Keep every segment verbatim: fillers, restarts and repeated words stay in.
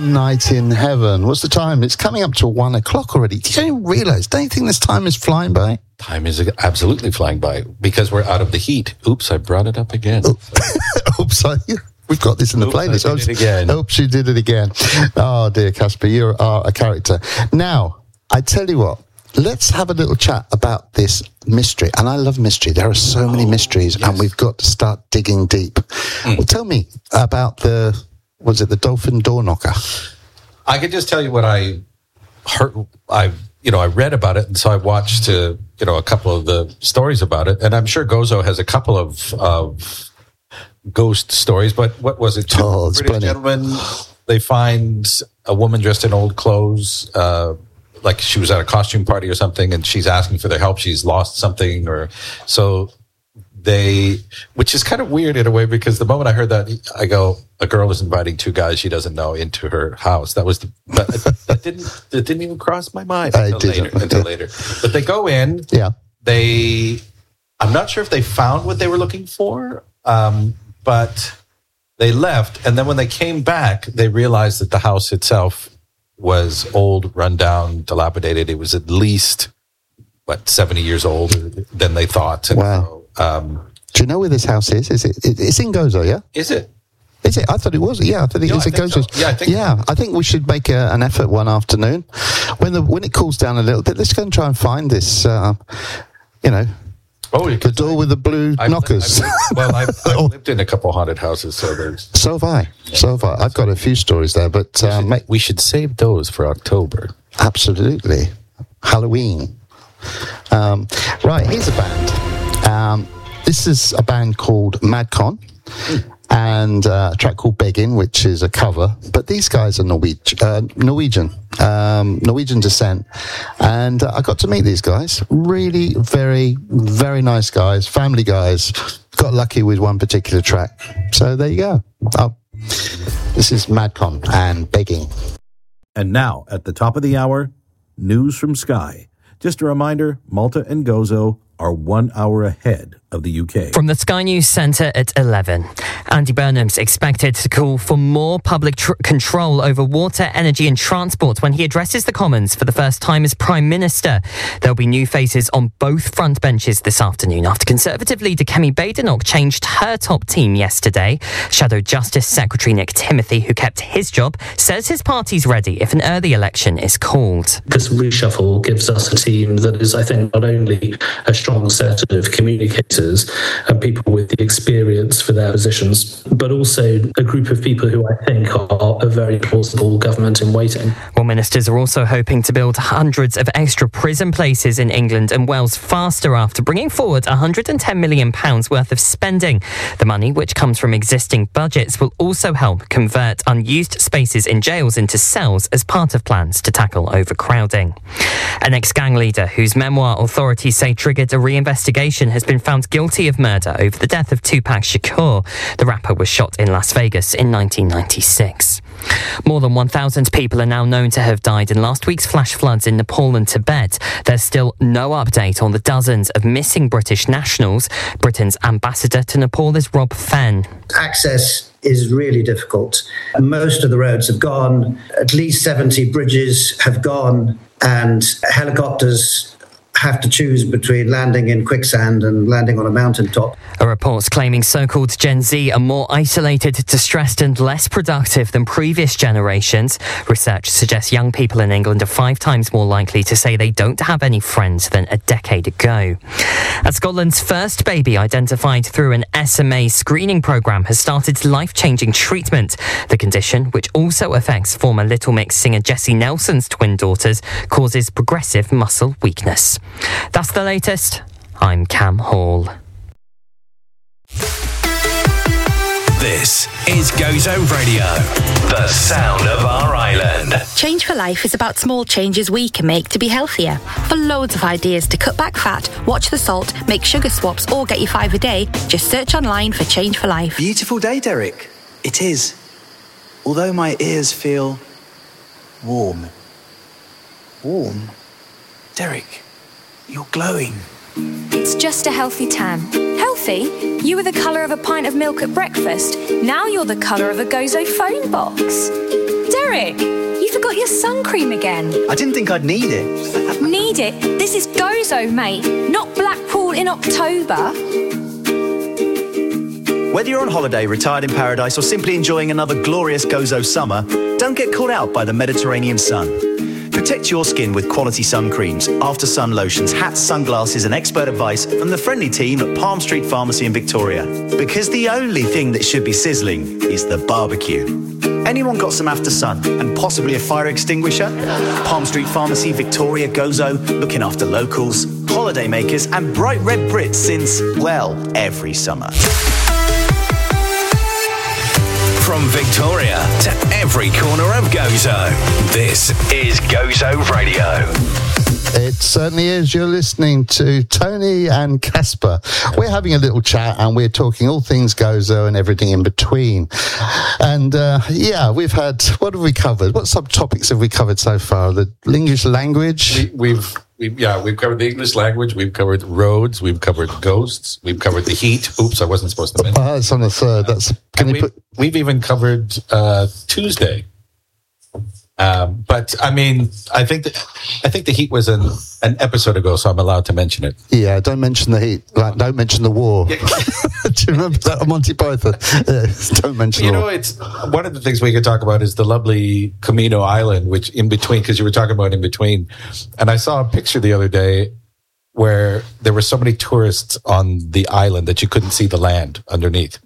One Night in Heaven. What's the time? It's coming up to one o'clock already. Do you realise? Don't you think this time is flying by? Time is absolutely flying by because we're out of the heat. Oops, I brought it up again. Oops, I, we've got this in the Oops, playlist. I did it again. Oops, you did it again. Oh, dear, Casper, you are a character. Now, I tell you what, let's have a little chat about this mystery. And I love mystery. There are so many mysteries, yes. And we've got to start digging deep. Mm. Well, tell me about the, was it the dolphin door knocker? I could just tell you what I heard. I, you know, I read about it, and so I watched, uh, you know, a couple of the stories about it. And I'm sure Gozo has a couple of, of ghost stories. But what was it? Two oh, British plenty. gentlemen, they find a woman dressed in old clothes, uh, like she was at a costume party or something, and she's asking for their help. She's lost something, or so they, which is kind of weird in a way, because the moment I heard that, I go, a girl is inviting two guys she doesn't know into her house. That was the, but that didn't, that didn't even cross my mind until later, until later. But they go in, yeah. They, I'm not sure if they found what they were looking for, um, but they left. And then when they came back, they realized that the house itself was old, rundown, dilapidated. It was at least, what, seventy years old than they thought. And wow. So, um, do you know where this house is? Is it? It's in Gozo, yeah? Is it? Is it? I thought it was. Yeah, I thought it no, is. It goes. So. Yeah, I think. Yeah, so. I think we should make a, an effort one afternoon when the when it cools down a little bit. Let's go and try and find this. Uh, you know, oh, the door I, with the blue I've, I've knockers. lived, well, I've, I've lived in a couple haunted houses, so there's. So have I. Yeah, so have I. I've got a few stories there, but we, um, should, make, we should save those for October. Absolutely, Halloween. Um, right, here's a band. Um, this is a band called Madcon. Mm. And uh, a track called Begging, which is a cover. But these guys are Norweg- uh, Norwegian, um, Norwegian descent. And uh, I got to meet these guys. Really very, very nice guys, family guys. Got lucky with one particular track. So there you go. Oh, this is Madcon and Begging. And now, at the top of the hour, news from Sky. Just a reminder, Malta and Gozo are one hour ahead of the U K. From the Sky News Centre at eleven. Andy Burnham's expected to call for more public tr- control over water, energy and transport when he addresses the Commons for the first time as Prime Minister. There'll be new faces on both front benches this afternoon after Conservative leader Kemi Badenoch changed her top team yesterday. Shadow Justice Secretary Nick Timothy, who kept his job, says his party's ready if an early election is called. This reshuffle gives us a team that is, I think, not only a strong set of communicators and people with the experience for their positions, but also a group of people who I think are a very plausible government in waiting. Well, ministers are also hoping to build hundreds of extra prison places in England and Wales faster after bringing forward one hundred ten million pounds worth of spending. The money, which comes from existing budgets, will also help convert unused spaces in jails into cells as part of plans to tackle overcrowding. An ex-gang leader whose memoir authorities say triggered a reinvestigation has been found guilty of murder over the death of Tupac Shakur. The rapper was shot in Las Vegas in nineteen ninety-six. More than one thousand people are now known to have died in last week's flash floods in Nepal and Tibet. There's still no update on the dozens of missing British nationals. Britain's ambassador to Nepal is Rob Fenn. Access is really difficult. Most of the roads have gone. At least seventy bridges have gone, and helicopters have to choose between landing in quicksand and landing on a mountaintop. A report's claiming so-called Gen Z are more isolated, distressed and less productive than previous generations. Research suggests young people in England are five times more likely to say they don't have any friends than a decade ago. And Scotland's first baby identified through an S M A screening programme has started life-changing treatment. The condition, which also affects former Little Mix singer Jessie Nelson's twin daughters, causes progressive muscle weakness. That's the latest. I'm Cam Hall. This is Gozo Radio, the sound of our island. Change for Life is about small changes we can make to be healthier. For loads of ideas to cut back fat, watch the salt, make sugar swaps or get your five a day, just search online for Change for Life. Beautiful day, Derek. It is. Although my ears feel warm. Warm? Derek, you're glowing. It's just a healthy tan. Healthy? You were the colour of a pint of milk at breakfast. Now you're the colour of a Gozo phone box. Derek, you forgot your sun cream again. I didn't think I'd need it. Need it? This is Gozo, mate, not Blackpool in October. Whether you're on holiday, retired in paradise, or simply enjoying another glorious Gozo summer, don't get caught out by the Mediterranean sun. Protect your skin with quality sun creams, after-sun lotions, hats, sunglasses and expert advice from the friendly team at Palm Street Pharmacy in Victoria. Because the only thing that should be sizzling is the barbecue. Anyone got some after-sun and possibly a fire extinguisher? Palm Street Pharmacy, Victoria, Gozo, looking after locals, holiday makers and bright red Brits since, well, every summer. From Victoria to every corner of Gozo, this is Gozo Radio. It certainly is. You're listening to Tony and Casper. We're having a little chat and we're talking all things Gozo and everything in between. And uh, yeah, we've had, what have we covered? What subtopics have we covered so far? The English language? We, we've, we've, yeah, we've covered the English language. We've covered roads. We've covered ghosts. We've covered the heat. Oops, I wasn't supposed to mention. Oh, that's on the third. That's, can you we've, put... we've even covered uh, Tuesday. Um, but I mean, I think that, I think the heat was an, an episode ago, so I'm allowed to mention it. Yeah, don't mention the heat. Like, don't mention the war. Do you remember that on Monty Python? Yeah, don't mention. You the know, war. it's one of the things we could talk about is the lovely Camino Island, which in between, because you were talking about in between, and I saw a picture the other day where there were so many tourists on the island that you couldn't see the land underneath.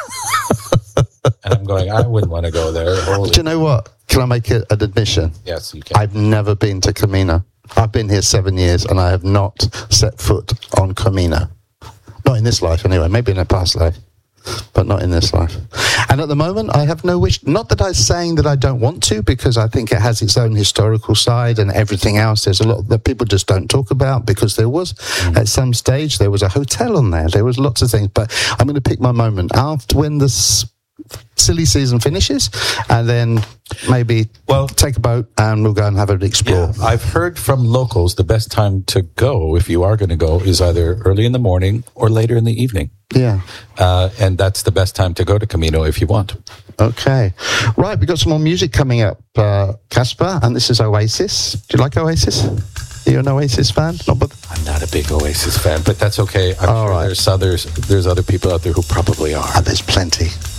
And I'm going, I wouldn't want to go there. Holy. Do you know what? Can I make it an admission? Yes, you can. I've never been to Camino. I've been here seven years and I have not set foot on Camino. Not in this life, anyway. Maybe in a past life, but not in this life. And at the moment, I have no wish. Not that I'm saying that I don't want to, because I think it has its own historical side and everything else. There's a lot that people just don't talk about, because there was, mm. at some stage, there was a hotel on there. There was lots of things. But I'm going to pick my moment after when this silly season finishes, and then maybe well take a boat and we'll go and have an explore. Yeah, I've heard from locals the best time to go, if you are going to go, is either early in the morning or later in the evening. Yeah. Uh, and that's the best time to go to Camino if you want. Okay. Right, we've got some more music coming up, uh, Casper, and this is Oasis. Do you like Oasis? Are you an Oasis fan? Not but I'm not a big Oasis fan, but that's okay. I'm All sure right. there's others, there's other people out there who probably are. And there's plenty.